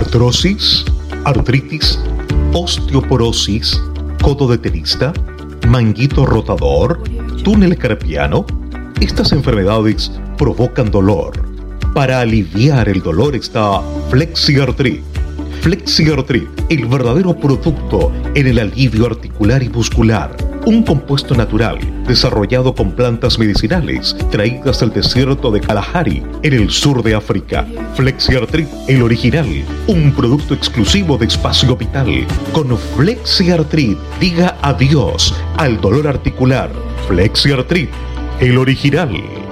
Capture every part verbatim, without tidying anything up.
artrosis, artritis, osteoporosis, codo de tenista, manguito rotador, túnel carpiano. Estas enfermedades provocan dolor. Para aliviar el dolor está FlexiArthrit. FlexiArthrit, el verdadero producto en el alivio articular y muscular. Un compuesto natural desarrollado con plantas medicinales traídas del desierto de Kalahari en el sur de África. FlexiArthrit, el original, un producto exclusivo de Espacio Vital. Con FlexiArthrit, diga adiós al dolor articular. FlexiArthrit, el original.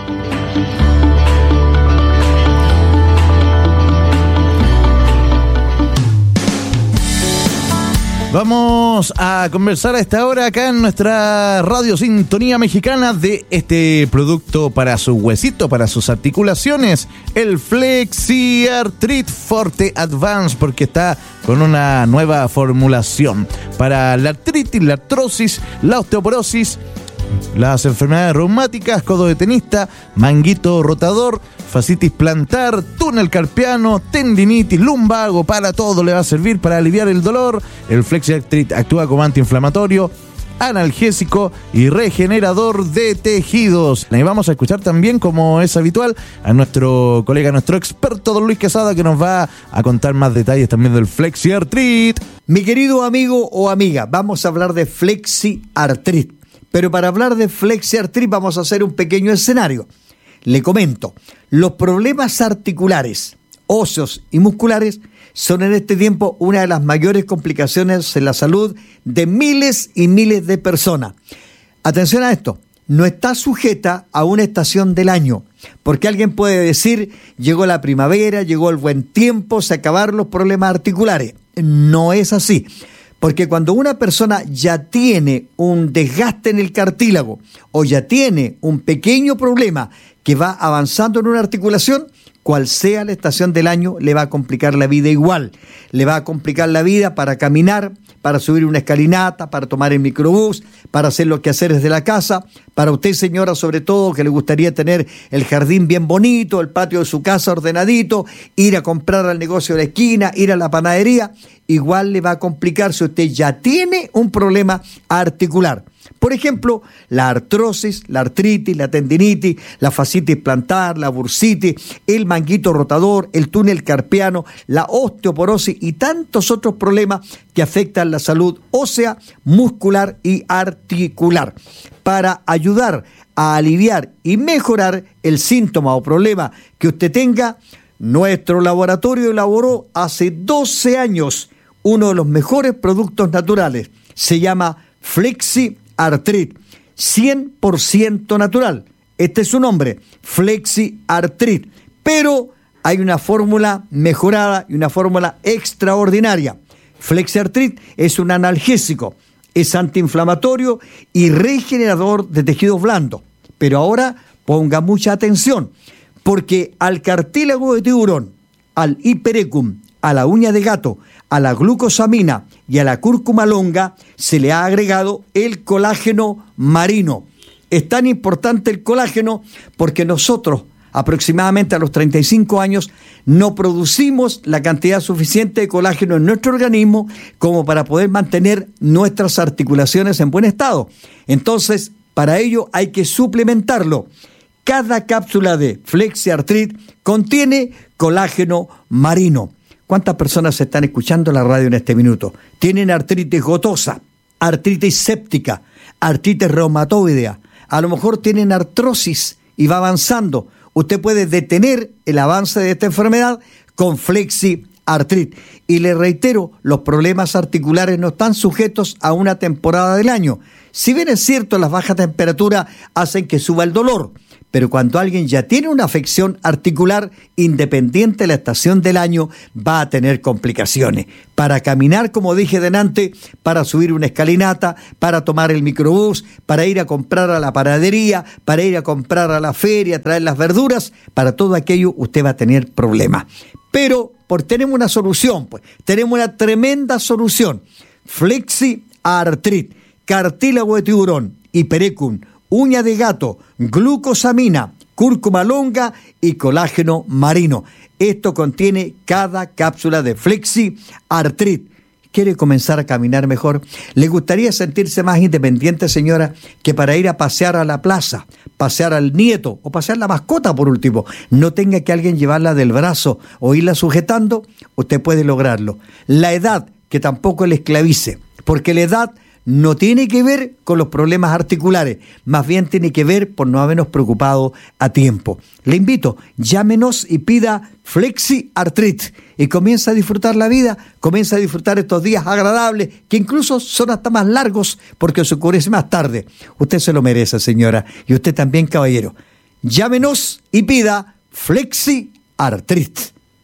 Vamos a conversar a esta hora acá en nuestra Radio Sintonía Mexicana de este producto para su huesito, para sus articulaciones, el FlexiArthrit Forte Advance, porque está con una nueva formulación para la artritis, la artrosis, la osteoporosis, las enfermedades reumáticas, codo de tenista, manguito rotador, fascitis plantar, túnel carpiano, tendinitis, lumbago. Para todo le va a servir para aliviar el dolor. El FlexiArthrit actúa como antiinflamatorio, analgésico y regenerador de tejidos. Y vamos a escuchar también, como es habitual, a nuestro colega, nuestro experto don Luis Quesada, que nos va a contar más detalles también del FlexiArthrit. Mi querido amigo o amiga, vamos a hablar de FlexiArthrit. Pero para hablar de FlexiArthrit vamos a hacer un pequeño escenario. Le comento, los problemas articulares, óseos y musculares son en este tiempo una de las mayores complicaciones en la salud de miles y miles de personas. Atención a esto, no está sujeta a una estación del año, porque alguien puede decir, llegó la primavera, llegó el buen tiempo, se acabaron los problemas articulares. No es así. Porque cuando una persona ya tiene un desgaste en el cartílago o ya tiene un pequeño problema que va avanzando en una articulación, cual sea la estación del año, le va a complicar la vida igual. Le va a complicar la vida para caminar, para subir una escalinata, para tomar el microbús, para hacer los quehaceres de la casa. Para usted, señora, sobre todo, que le gustaría tener el jardín bien bonito, el patio de su casa ordenadito, ir a comprar al negocio de la esquina, ir a la panadería, igual le va a complicar si usted ya tiene un problema articular. Por ejemplo, la artrosis, la artritis, la tendinitis, la fascitis plantar, la bursitis, el manguito rotador, el túnel carpiano, la osteoporosis y tantos otros problemas que afectan la salud ósea, muscular y articular. Para ayudar a aliviar y mejorar el síntoma o problema que usted tenga, nuestro laboratorio elaboró hace doce años uno de los mejores productos naturales. Se llama FlexiArthrit, cien por ciento natural. Este es su nombre, FlexiArthrit. Pero hay una fórmula mejorada y una fórmula extraordinaria. FlexiArthrit es un analgésico, es antiinflamatorio y regenerador de tejidos blandos. Pero ahora ponga mucha atención, porque al cartílago de tiburón, al hiperecum, a la uña de gato, a la glucosamina y a la cúrcuma longa se le ha agregado el colágeno marino. Es tan importante el colágeno porque nosotros, aproximadamente a los treinta y cinco años, no producimos la cantidad suficiente de colágeno en nuestro organismo como para poder mantener nuestras articulaciones en buen estado. Entonces, para ello hay que suplementarlo. Cada cápsula de FlexiArthrit contiene colágeno marino. ¿Cuántas personas están escuchando la radio en este minuto? Tienen artritis gotosa, artritis séptica, artritis reumatoidea. A lo mejor tienen artrosis y va avanzando. Usted puede detener el avance de esta enfermedad con FlexiArthrit. Y le reitero, los problemas articulares no están sujetos a una temporada del año. Si bien es cierto, las bajas temperaturas hacen que suba el dolor, pero cuando alguien ya tiene una afección articular, independiente de la estación del año, va a tener complicaciones. Para caminar, como dije delante, para subir una escalinata, para tomar el microbús, para ir a comprar a la panadería, para ir a comprar a la feria, traer las verduras, para todo aquello usted va a tener problemas. Pero por, tenemos una solución, pues, tenemos una tremenda solución. FlexiArthrit, cartílago de tiburón, hiperecum, uña de gato, glucosamina cúrcuma longa y colágeno marino. Esto contiene cada cápsula de Flexi Arthrit. ¿Quiere comenzar a caminar mejor? ¿Le gustaría sentirse más independiente, señora, que para ir a pasear a la plaza, pasear al nieto o pasear la mascota por último, no tenga que alguien llevarla del brazo o irla sujetando? Usted puede lograrlo. La edad, que tampoco le esclavice, porque la edad no tiene que ver con los problemas articulares, más bien tiene que ver por no habernos preocupado a tiempo. Le invito, llámenos y pida Flexi Arthrit y comienza a disfrutar la vida, comienza a disfrutar estos días agradables, que incluso son hasta más largos porque se oscurece más tarde. Usted se lo merece, señora, y usted también, caballero. Llámenos y pida Flexi Arthrit.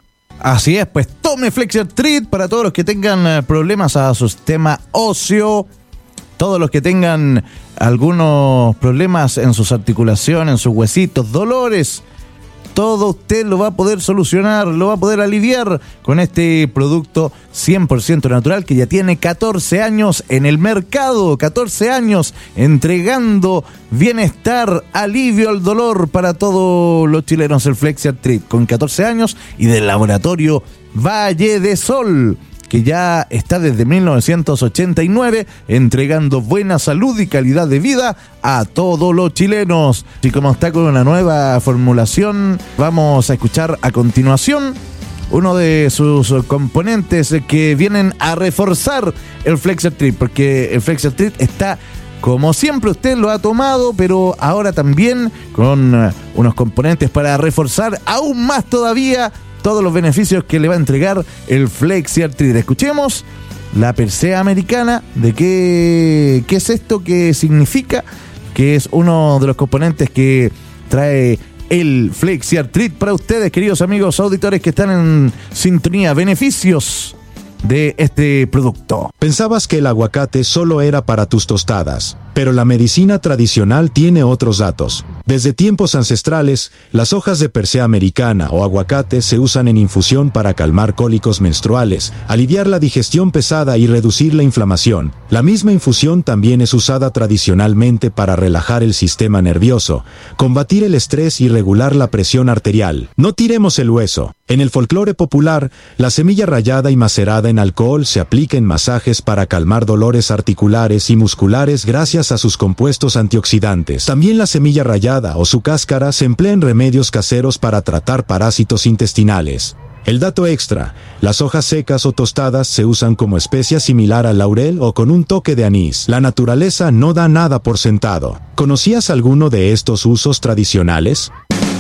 Así es, pues tome Flexi Arthrit para todos los que tengan problemas a su sistema óseo, todos los que tengan algunos problemas en sus articulaciones, en sus huesitos, dolores. Todo usted lo va a poder solucionar, lo va a poder aliviar con este producto cien por ciento natural que ya tiene catorce años en el mercado, catorce años entregando bienestar, alivio al dolor para todos los chilenos, el Flexi Arthrit, con catorce años y del laboratorio Valle de Sol, que ya está desde mil novecientos ochenta y nueve entregando buena salud y calidad de vida a todos los chilenos. Y como está con una nueva formulación, vamos a escuchar a continuación uno de sus componentes que vienen a reforzar el Flexi Arthrit, porque el Flexi Arthrit está, como siempre usted lo ha tomado, pero ahora también con unos componentes para reforzar aún más todavía todos los beneficios que le va a entregar el Flexi Arthrit. Escuchemos la Persea americana, de qué, qué es esto, qué significa, que es uno de los componentes que trae el Flexi Arthrit para ustedes, queridos amigos auditores que están en sintonía. Beneficios de este producto. Pensabas que el aguacate solo era para tus tostadas, pero la medicina tradicional tiene otros datos. Desde tiempos ancestrales, las hojas de Persea americana o aguacate se usan en infusión para calmar cólicos menstruales, aliviar la digestión pesada y reducir la inflamación. La misma infusión también es usada tradicionalmente para relajar el sistema nervioso, combatir el estrés y regular la presión arterial. No tiremos el hueso. En el folclore popular, la semilla rallada y macerada en alcohol se aplica en masajes para calmar dolores articulares y musculares gracias a sus compuestos antioxidantes. También la semilla rallada o su cáscara se emplea en remedios caseros para tratar parásitos intestinales. El dato extra, las hojas secas o tostadas se usan como especia similar al laurel o con un toque de anís. La naturaleza no da nada por sentado. ¿Conocías alguno de estos usos tradicionales?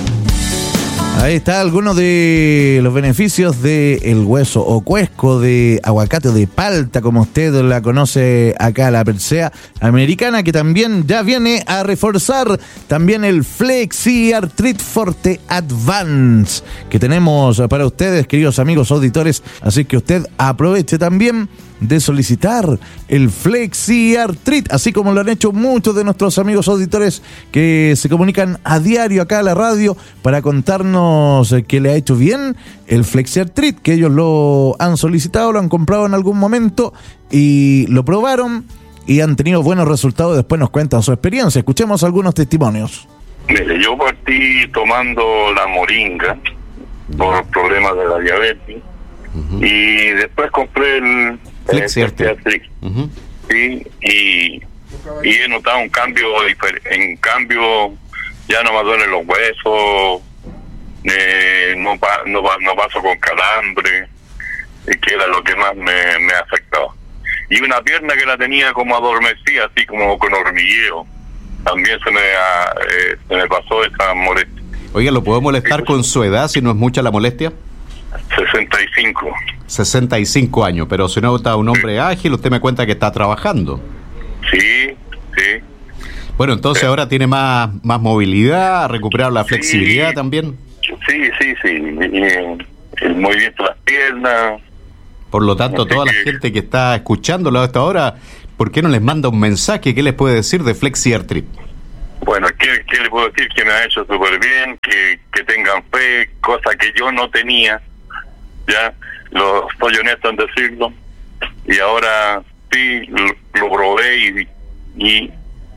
Ahí está algunos de los beneficios del hueso o cuesco de aguacate o de palta, como usted la conoce acá, la Persea americana, que también ya viene a reforzar también el Flexi Arthrit Forte Advance que tenemos para ustedes, queridos amigos auditores. Así que usted aproveche también de solicitar el Flexi Arthrit, así como lo han hecho muchos de nuestros amigos auditores que se comunican a diario acá a la radio para contarnos que le ha hecho bien el Flexi Arthrit, que ellos lo han solicitado, lo han comprado en algún momento y lo probaron y han tenido buenos resultados. Después nos cuentan su experiencia. Escuchemos algunos testimonios. Mire, yo partí tomando la moringa por problemas de la diabetes. Uh-huh. Y después compré el Flexi Arthrit. Uh-huh. Sí, y, y he notado un cambio, en cambio ya no me duelen los huesos, eh, no, no, no paso con calambre, que era lo que más me, me afectaba. Y una pierna que la tenía como adormecida, así como con hormigueo, también se me, eh, se me pasó esa molestia. Oiga, ¿lo puedo molestar con su edad si no es mucha la molestia? sesenta y cinco. sesenta y cinco años, pero si no está un hombre sí. ágil, usted me cuenta que está trabajando. Sí, sí. Bueno, entonces sí. ahora tiene más más movilidad, ha recuperado la flexibilidad sí. también. Sí, sí, sí. El movimiento de las piernas. Por lo tanto, toda la que... gente que está escuchándolo a esta hora, ¿por qué no les manda un mensaje? ¿Qué les puede decir de Flexi Arthrit? Bueno, ¿qué, ¿qué le puedo decir? Que me ha hecho súper bien, que, que tengan fe, cosa que yo no tenía. Ya, lo estoy honesto en decirlo, y ahora sí lo, lo probé y, y,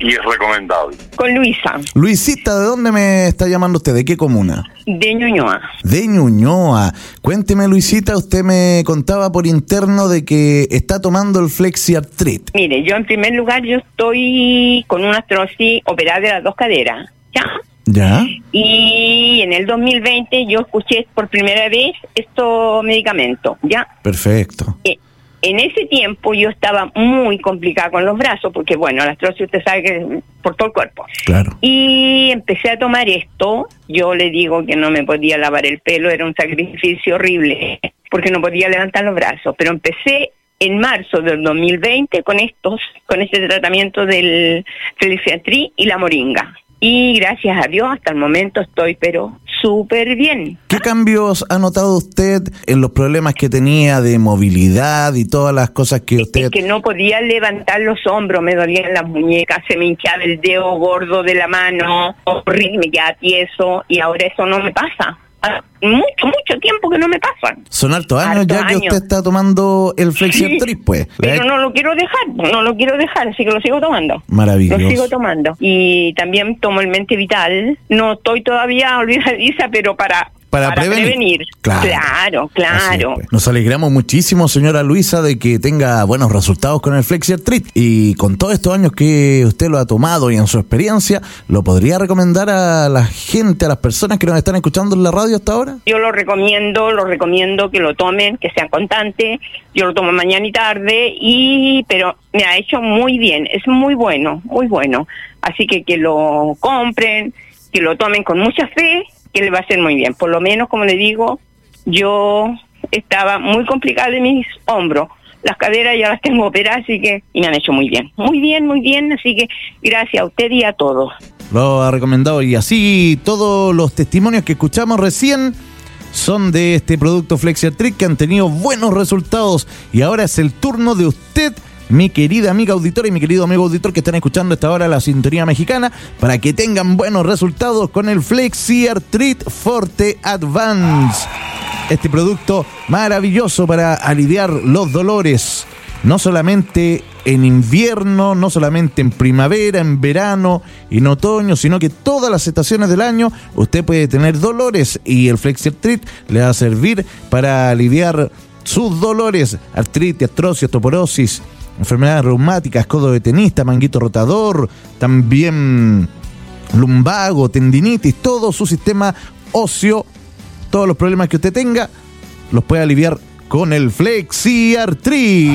y es recomendable. Con Luisa. Luisita, ¿de dónde me está llamando usted? ¿De qué comuna? De Ñuñoa. De Ñuñoa. Cuénteme, Luisita, usted me contaba por interno de que está tomando el Flexiartrit. Mire, yo en primer lugar, yo estoy con una artrosis operada de las dos caderas, ¿ya? ¿Ya? Y en el dos mil veinte yo escuché por primera vez estos medicamentos, ¿ya? Perfecto. Eh, En ese tiempo yo estaba muy complicada con los brazos, porque bueno, la artrosis usted sabe que es por todo el cuerpo. Claro. Y empecé a tomar esto, yo le digo que no me podía lavar el pelo, era un sacrificio horrible, porque no podía levantar los brazos, pero empecé en marzo del dos mil veinte con estos, con este tratamiento del Flexiartrit y la moringa. Y gracias a Dios hasta el momento estoy pero súper bien. ¿Qué cambios ha notado usted en los problemas que tenía de movilidad y todas las cosas que usted... Es que no podía levantar los hombros, me dolían las muñecas, se me hinchaba el dedo gordo de la mano, horrible, me quedaba tieso, y ahora eso no me pasa. Mucho, mucho tiempo que no me pasa. Son hartos años Hartos ya que años. usted está tomando el Flexiartrit, pues. Pero no lo quiero dejar, no lo quiero dejar, así que lo sigo tomando. Maravilloso. Lo sigo tomando. Y también tomo el Mente Vital. No estoy todavía olvidadiza, pero para... Para, Para prevenir. prevenir. Claro, claro. claro. Así es, pues. Nos alegramos muchísimo, señora Luisa, de que tenga buenos resultados con el Flexiartrit. Y con todos estos años que usted lo ha tomado y en su experiencia, ¿lo podría recomendar a la gente, a las personas que nos están escuchando en la radio hasta ahora? Yo lo recomiendo, lo recomiendo que lo tomen, que sean constantes. Yo lo tomo mañana y tarde, y pero me ha hecho muy bien, es muy bueno, muy bueno. Así que que lo compren, que lo tomen con mucha fe, que le va a hacer muy bien. Por lo menos, como le digo, yo estaba muy complicada de mis hombros. Las caderas ya las tengo operadas, así que, y me han hecho muy bien. Muy bien, muy bien, así que gracias a usted y a todos. Lo ha recomendado, y así todos los testimonios que escuchamos recién son de este producto Flexiartrit que han tenido buenos resultados, y ahora es el turno de usted, mi querida amiga auditora y mi querido amigo auditor que están escuchando esta hora la Sintonía Mexicana, para que tengan buenos resultados con el Flexiartrit Forte Advance. Este producto maravilloso para aliviar los dolores, no solamente en invierno, no solamente en primavera, en verano y en otoño, sino que todas las estaciones del año usted puede tener dolores, y el Flexiartrit le va a servir para aliviar sus dolores: artritis, artrosis, osteoporosis, enfermedades reumáticas, codo de tenista, manguito rotador, también lumbago, tendinitis, todo su sistema óseo, todos los problemas que usted tenga, los puede aliviar con el Flexiartrit.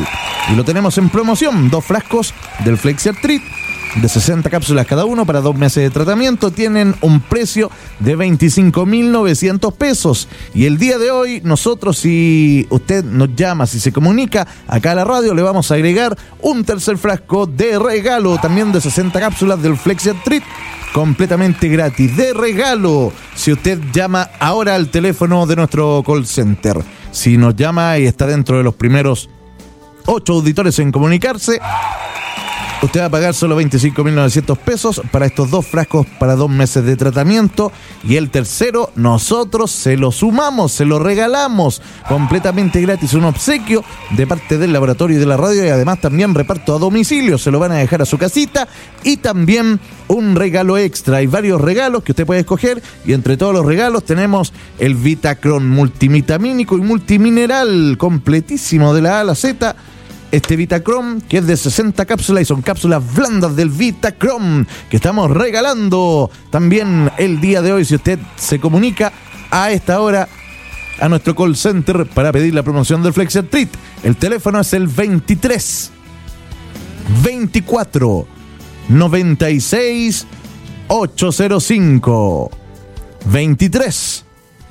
Y lo tenemos en promoción, dos frascos del Flexiartrit de sesenta cápsulas cada uno para dos meses de tratamiento. Tienen un precio de veinticinco mil novecientos pesos. Y el día de hoy, nosotros, si usted nos llama, si se comunica acá a la radio, le vamos a agregar un tercer frasco de regalo, también de sesenta cápsulas del Flexiartrit, completamente gratis, de regalo, si usted llama ahora al teléfono de nuestro call center. Si nos llama y está dentro de los primeros ocho auditores en comunicarse, usted va a pagar solo veinticinco mil novecientos pesos para estos dos frascos para dos meses de tratamiento, y el tercero nosotros se lo sumamos, se lo regalamos completamente gratis, un obsequio de parte del laboratorio y de la radio, y además también reparto a domicilio, se lo van a dejar a su casita, y también un regalo extra. Hay varios regalos que usted puede escoger, y entre todos los regalos tenemos el Vitacron multivitamínico y multimineral completísimo de la A a la Z. Este Vitacron, que es de sesenta cápsulas, y son cápsulas blandas del Vitacron que estamos regalando también el día de hoy, si usted se comunica a esta hora a nuestro call center para pedir la promoción del Flexiartrit. El teléfono es el veintitrés veinticuatro noventa y seis ochocientos cinco. veintitrés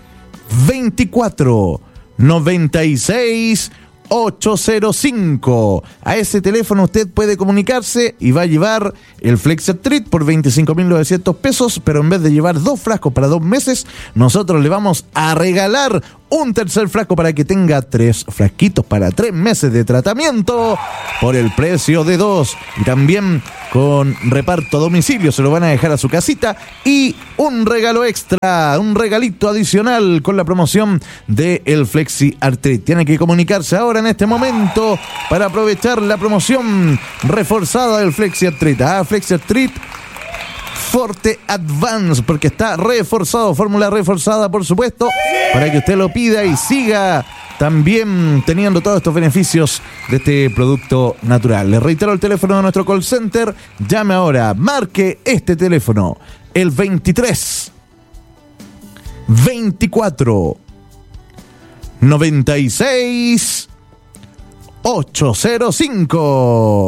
veinticuatro noventa y seis ochocientos cinco. A ese teléfono usted puede comunicarse y va a llevar el Flexiartrit por veinticinco mil novecientos pesos, pero en vez de llevar dos frascos para dos meses, nosotros le vamos a regalar un tercer frasco para que tenga tres frasquitos para tres meses de tratamiento por el precio de dos. Y también con reparto a domicilio, se lo van a dejar a su casita. Y un regalo extra, un regalito adicional con la promoción de el Flexi Arthrit. Tiene que comunicarse ahora en este momento para aprovechar la promoción reforzada del Flexi Arthrit. Ah, Flexi Arthrit Forte Advance, porque está reforzado, fórmula reforzada, por supuesto, para que usted lo pida y siga también teniendo todos estos beneficios de este producto natural. Les reitero el teléfono de nuestro call center. Llame ahora, marque este teléfono, el veintitrés veinticuatro noventa y seis ochocientos cinco.